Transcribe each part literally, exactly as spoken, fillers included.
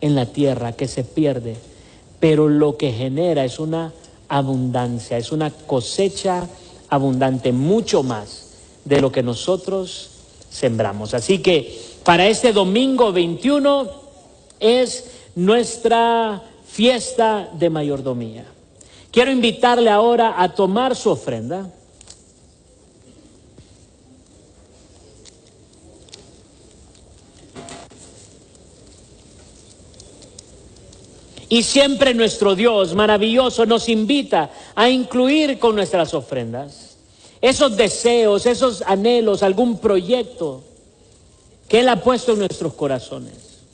en la tierra que se pierde, pero lo que genera es una abundancia, es una cosecha abundante, mucho más de lo que nosotros sembramos. Así que para este domingo veintiuno es nuestra fiesta de mayordomía. Quiero invitarle ahora a tomar su ofrenda. Y siempre nuestro Dios maravilloso nos invita a incluir con nuestras ofrendas esos deseos, esos anhelos, algún proyecto que Él ha puesto en nuestros corazones.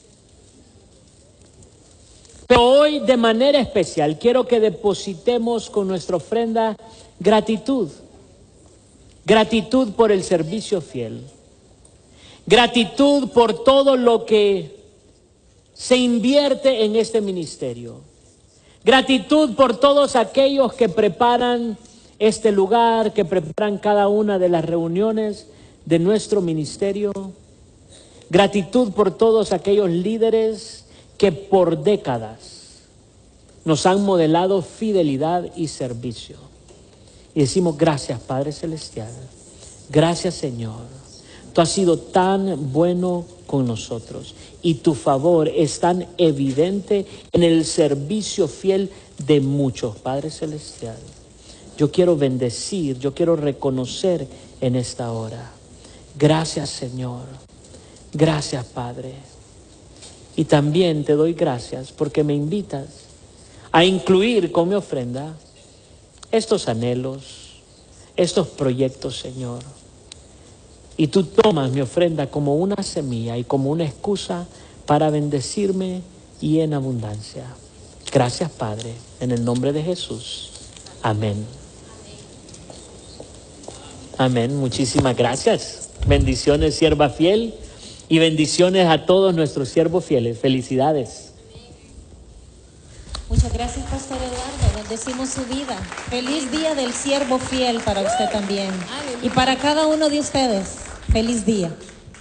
Pero hoy, de manera especial, quiero que depositemos con nuestra ofrenda gratitud. Gratitud por el servicio fiel. Gratitud por todo lo que se invierte en este ministerio. Gratitud por todos aquellos que preparan este lugar, que preparan cada una de las reuniones de nuestro ministerio. Gratitud por todos aquellos líderes que por décadas nos han modelado fidelidad y servicio. Y decimos gracias, Padre Celestial. Gracias, Señor. Tú has sido tan bueno con nosotros y tu favor es tan evidente en el servicio fiel de muchos, Padre Celestial. Yo quiero bendecir, yo quiero reconocer en esta hora. Gracias, Señor. Gracias, Padre. Y también te doy gracias porque me invitas a incluir con mi ofrenda estos anhelos, estos proyectos, Señor. Y tú tomas mi ofrenda como una semilla y como una excusa para bendecirme y en abundancia. Gracias, Padre, en el nombre de Jesús. Amén. Amén. Muchísimas gracias. Bendiciones, sierva fiel, y bendiciones a todos nuestros siervos fieles. Felicidades. Muchas gracias, Pastor Eduardo. Bendecimos su vida. Feliz día del siervo fiel para usted también. Y para cada uno de ustedes, feliz día.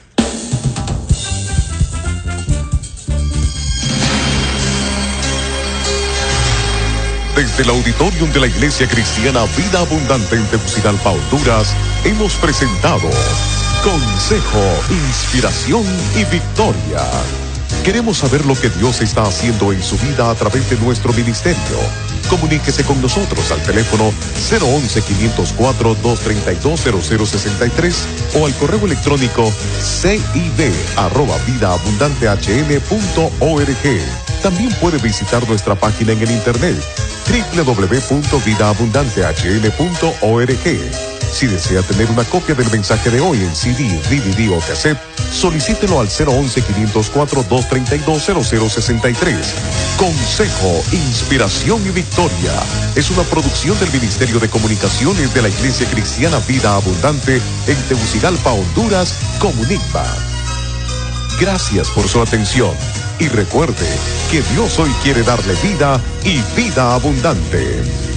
Desde el auditorium de la Iglesia Cristiana Vida Abundante en Tegucigalpa, Honduras, hemos presentado Consejo, Inspiración y Victoria. Queremos saber lo que Dios está haciendo en su vida a través de nuestro ministerio. Comuníquese con nosotros al teléfono cero once, quinientos cuatro, doscientos treinta y dos, cero cero sesenta y tres o al correo electrónico cib arroba vida abundante h n punto org. También puede visitar nuestra página en el internet doble u doble u doble u punto vida abundante h n punto org. Si desea tener una copia del mensaje de hoy en C D, D V D o cassette, solicítelo al cero once, quinientos cuatro, doscientos treinta y dos, cero cero sesenta y tres. Consejo, Inspiración y Victoria es una producción del Ministerio de Comunicaciones de la Iglesia Cristiana Vida Abundante en Tegucigalpa, Honduras, Comunicpa. Gracias por su atención y recuerde que Dios hoy quiere darle vida y vida abundante.